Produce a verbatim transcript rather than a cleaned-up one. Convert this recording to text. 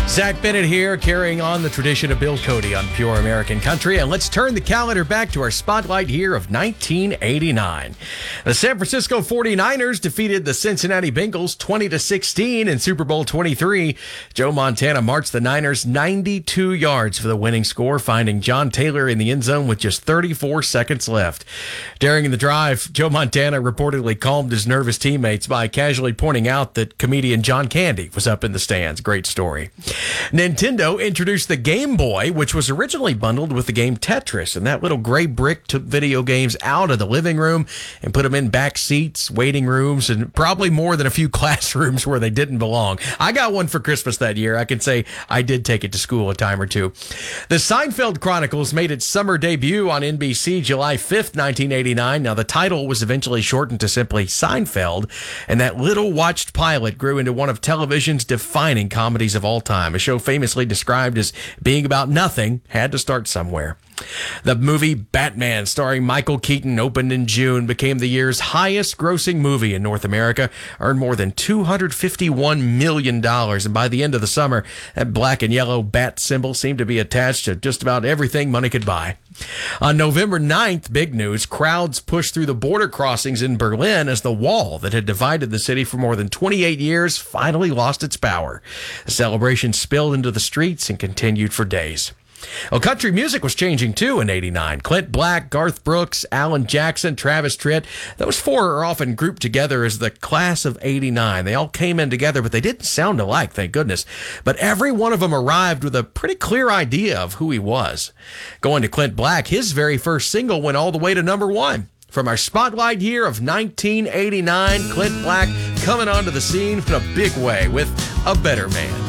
Zach Bennett here, carrying on the tradition of Bill Cody on Pure American Country. And let's turn the calendar back to our spotlight here of nineteen eighty-nine. The San Francisco forty-niners defeated the Cincinnati Bengals twenty to sixteen in Super Bowl twenty-three. Joe Montana marched the Niners ninety-two yards for the winning score, finding John Taylor in the end zone with just thirty-four seconds left. During the drive, Joe Montana reportedly calmed his nervous teammates by casually pointing out that comedian John Candy was up in the stands. Great story. Nintendo introduced the Game Boy, which was originally bundled with the game Tetris, and that little gray brick took video games out of the living room and put them in back seats, waiting rooms, and probably more than a few classrooms where they didn't belong. I got one for Christmas that year. I can say I did take it to school a time or two. The Seinfeld Chronicles made its summer debut on N B C July fifth, nineteen eighty-nine. Now, the title was eventually shortened to simply Seinfeld, and that little watched pilot grew into one of television's defining comedies of all time. A show famously described as being about nothing had to start somewhere. The movie Batman, starring Michael Keaton, opened in June, became the year's highest grossing movie in North America, earned more than two hundred fifty-one million dollars. And by the end of the summer, that black and yellow bat symbol seemed to be attached to just about everything money could buy. On November ninth, big news, crowds pushed through the border crossings in Berlin as the wall that had divided the city for more than twenty-eight years finally lost its power. The celebration spilled into the streets and continued for days. Well, country music was changing too in eighty-nine. Clint Black, Garth Brooks, Alan Jackson, Travis Tritt, those four are often grouped together as the class of eighty-nine. They all came in together, but they didn't sound alike, thank goodness. But every one of them arrived with a pretty clear idea of who he was. Going to Clint Black, his very first single went all the way to number one. From our spotlight year of nineteen eighty-nine, Clint Black coming onto the scene in a big way with A Better Man.